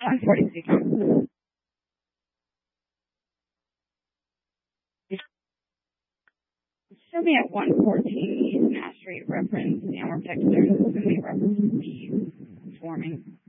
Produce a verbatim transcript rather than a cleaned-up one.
one forty-six. Show me at one fourteen, use an asteroid reference in the hour vector. Look at me reference the forming.